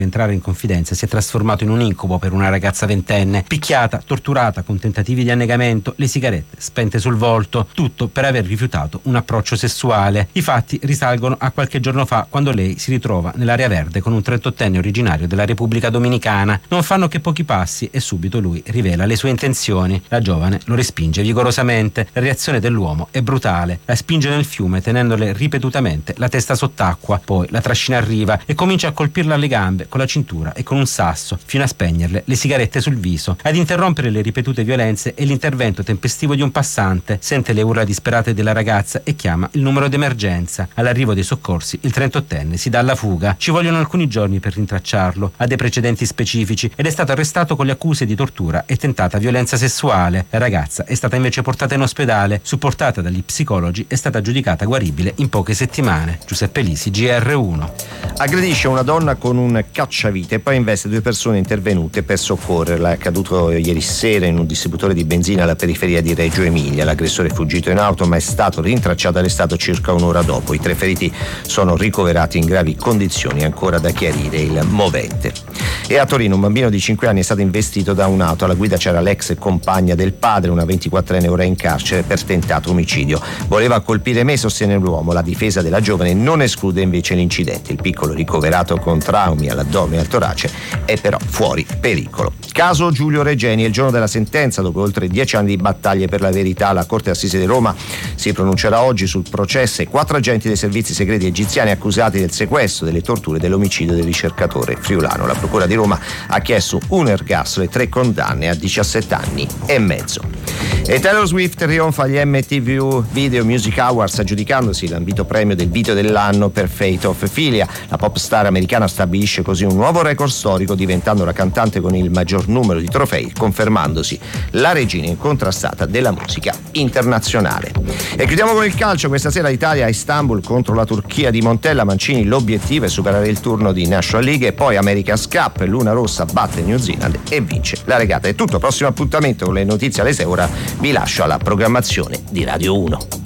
entrare in confidenza si è trasformato in un incubo per una ragazza ventenne, picchiata, torturata con tentativi di annegamento, le sigarette spente sul volto, tutto per aver rifiutato un approccio sessuale. I fatti risalgono a qualche giorno fa, quando lei si ritrova nell'area verde con un 38enne originario della Repubblica Dominicana. Non fanno che pochi passi e subito lui rivela le sue intenzioni. La giovane lo respinge vigorosamente. La reazione dell'uomo è brutale. La spinge nel fiume tenendole ripetutamente la testa sott'acqua, poi la trascina a riva e comincia a colpirla alle gambe con la cintura e con un sasso, fino a spegnerle le sigarette sul viso. Ad interrompere le ripetute violenze è l'intervento tempestivo di un passante. Sente le urla disperate della ragazza e chiama il numero d'emergenza. All'arrivo dei soccorsi il 38enne si dà alla fuga. Ci vogliono alcuni giorni per rintracciarlo, ha dei precedenti specifici ed è stato arrestato con le accuse di tortura e tentata violenza sessuale. La ragazza è stata invece portata in ospedale, supportata dagli psicologi, è stata giudicata guaribile in poche settimane. Giuseppe Lisi, GR1. Aggredisce una donna con un cacciavite e poi investe 2 persone intervenute per soccorrerla. È accaduto ieri sera in un distributore di benzina alla periferia di Reggio Emilia. L'aggressore è fuggito in auto ma è stato rintracciato e arrestato circa un'ora dopo. I 3 feriti sono ricoverati in gravi condizioni, ancora da chiarire il movente. E a Torino un bambino di 5 anni è stato investito da un'auto. Alla guida c'era l'ex compagna del padre, una 24enne ora in carcere per tentato omicidio. Voleva colpire me, sostiene l'uomo. La difesa della giovane non esclude invece l'incidente. Il piccolo, ricoverato con traumi all'addome e al torace, è però fuori pericolo. Caso Giulio Regeni. È il giorno della sentenza. Dopo oltre 10 anni di battaglie per la verità, la Corte Assise di Roma si pronuncerà oggi sul processo ai 4 agenti dei servizi segreti egiziani accusati del sequestro, delle torture e dell'omicidio del ricercatore friulano. La Procura di Roma ha chiesto un ergastolo e 3 condanne a 17 anni e mezzo. E Taylor Swift trionfa agli MTV Video Music Awards aggiudicandosi l'ambito premio del video dell'anno per Fate of Ophelia. La pop star americana stabilisce così un nuovo record storico, diventando la cantante con il maggior numero di trofei, confermandosi la regina incontrastata della musica internazionale. E chiudiamo con il calcio. Questa sera l'Italia a Istanbul contro la Turchia di Montella. Mancini: l'obiettivo è superare il turno di National League e poi America's Cup. Luna Rossa batte New Zealand e vince la regata. È tutto, prossimo appuntamento con le notizie alle 6. Ora vi lascio alla programmazione di Radio 1.